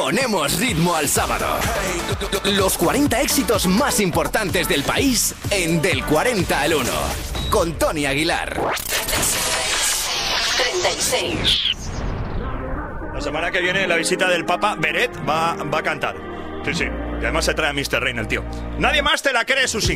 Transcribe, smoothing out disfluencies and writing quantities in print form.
Ponemos ritmo al sábado. Los 40 éxitos más importantes del país en Del 40 al 1. Con Tony Aguilar. 36. La semana que viene la visita del Papa Beret va a cantar. Sí. Y además se trae a Mr. Rain, el tío. Nadie más te la cree, Susi.